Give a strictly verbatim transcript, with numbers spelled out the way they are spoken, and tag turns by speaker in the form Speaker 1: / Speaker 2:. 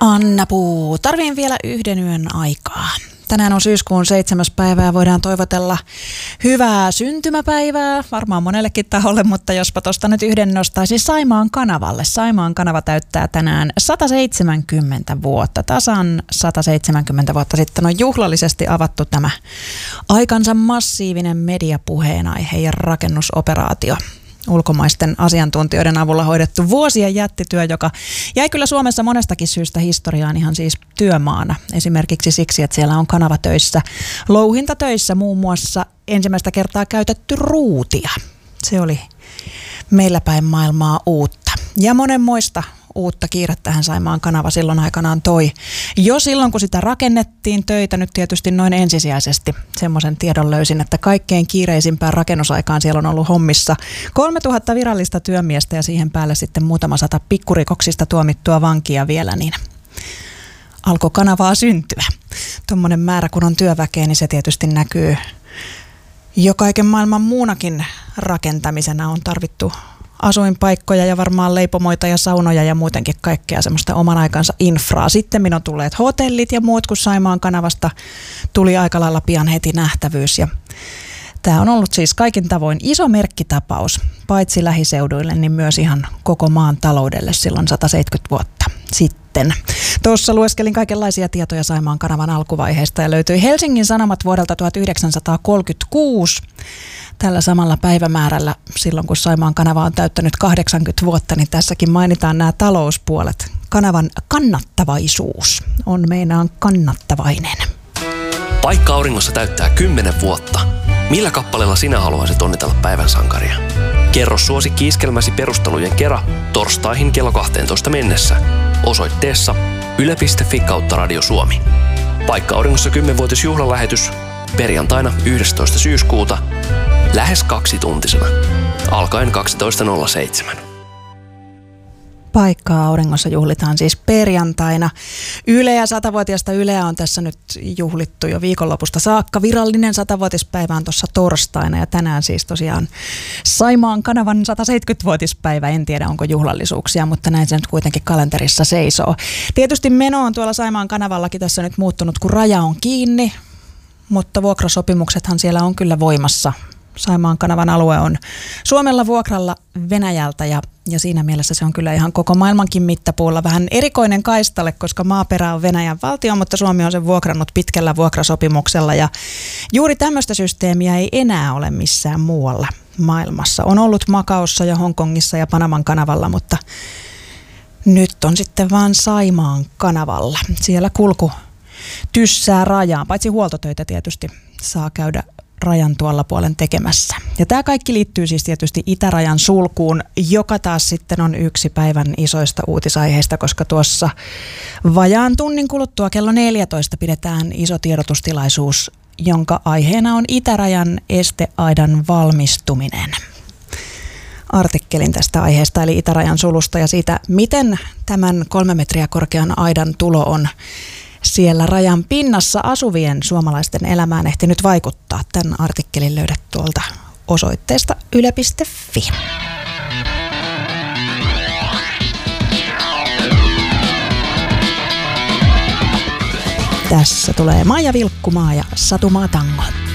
Speaker 1: Anna Puu, tarviin vielä yhden yön aikaa. Tänään on syyskuun seitsemäs päivä ja voidaan toivotella hyvää syntymäpäivää, varmaan monellekin taholle, mutta jospa tuosta nyt yhden nostaisi Saimaan kanavalle. Saimaan kanava täyttää tänään sata seitsemänkymmentä vuotta. Tasan sata seitsemänkymmentä vuotta sitten on juhlallisesti avattu tämä aikansa massiivinen mediapuheenaihe ja rakennusoperaatio. Ulkomaisten asiantuntijoiden avulla hoidettu vuosien jättityö, joka jäi kyllä Suomessa monestakin syystä historiaan ihan siis työmaana. Esimerkiksi siksi, että siellä on kanavatöissä, louhintatöissä muun muassa ensimmäistä kertaa käytetty ruutia. Se oli meillä päin maailmaa uutta. Ja monenmoista uutta kiirettähän Saimaan kanava silloin aikanaan toi. Jo silloin, kun sitä rakennettiin, töitä nyt tietysti noin ensisijaisesti. Semmoisen tiedon löysin, että kaikkein kiireisimpään rakennusaikaan siellä on ollut hommissa kolmetuhatta virallista työmiestä ja siihen päälle sitten muutama sata pikkurikoksista tuomittua vankia vielä, niin alkoi kanavaa syntyä. Tuommoinen määrä, kun on työväkeä, niin se tietysti näkyy jo kaiken maailman muunakin rakentamisena. On tarvittu asuinpaikkoja ja varmaan leipomoita ja saunoja ja muutenkin kaikkea semmoista oman aikansa infraa. Sitten minun on tulleet hotellit ja muut, kun Saimaan kanavasta tuli aika lailla pian heti nähtävyys. Ja tämä on ollut siis kaikin tavoin iso merkkitapaus, paitsi lähiseuduille, niin myös ihan koko maan taloudelle silloin sata seitsemänkymmentä vuotta sitten. Tuossa lueskelin kaikenlaisia tietoja Saimaan kanavan alkuvaiheesta ja löytyi Helsingin Sanomat vuodelta tuhatyhdeksänsataakolmekymmentäkuusi. Tällä samalla päivämäärällä, silloin kun Saimaan kanava on täyttänyt kahdeksankymmentä vuotta, niin tässäkin mainitaan nämä talouspuolet. Kanavan kannattavaisuus on meinaan kannattavainen.
Speaker 2: Paikka auringossa täyttää kymmenen vuotta. Millä kappaleella sinä haluaisit onnitella päivän sankaria? Kerro suosikki iskelmäsi perustelujen kera torstaihin kello kahteentoista mennessä. Osoitteessa yle piste fi kautta Radio Suomi. Paikka auringossa kymmenvuotisjuhlalähetys perjantaina yhdestoista syyskuuta lähes kaksituntisena, alkaen kaksitoista nolla seitsemän.
Speaker 1: Paikkaa auringossa juhlitaan siis perjantaina. Yle ja satavuotiaasta Yleä on tässä nyt juhlittu jo viikonlopusta saakka. Virallinen satavuotispäivä on tuossa torstaina ja tänään siis tosiaan Saimaan kanavan sata seitsemänkymmentävuotispäivä. En tiedä onko juhlallisuuksia, mutta näin se nyt kuitenkin kalenterissa seisoo. Tietysti meno on tuolla Saimaan kanavallakin tässä nyt muuttunut, kun raja on kiinni, mutta vuokrasopimuksethan siellä on kyllä voimassa. Saimaan kanavan alue on Suomella vuokralla Venäjältä ja, ja siinä mielessä se on kyllä ihan koko maailmankin mittapuulla vähän erikoinen kaistalle, koska maaperä on Venäjän valtio, mutta Suomi on sen vuokrannut pitkällä vuokrasopimuksella ja juuri tämmöistä systeemiä ei enää ole missään muualla maailmassa. On ollut Makaossa ja Hongkongissa ja Panaman kanavalla, mutta nyt on sitten vaan Saimaan kanavalla. Siellä kulku tyssää rajaan, paitsi huoltotöitä tietysti saa käydä rajan tuolla puolen tekemässä. Ja tämä kaikki liittyy siis tietysti itärajan sulkuun, joka taas sitten on yksi päivän isoista uutisaiheista, koska tuossa vajaan tunnin kuluttua kello neljätoista pidetään iso tiedotustilaisuus, jonka aiheena on itärajan esteaidan valmistuminen. Artikkelin tästä aiheesta eli itärajan sulusta ja siitä, miten tämän kolme metriä korkean aidan tulo on siellä rajan pinnassa asuvien suomalaisten elämään ehtinyt vaikuttaa. Tämän artikkelin löydät tuolta osoitteesta yle piste fi. Tässä tulee Maija Vilkkumaa ja Satu Maatango.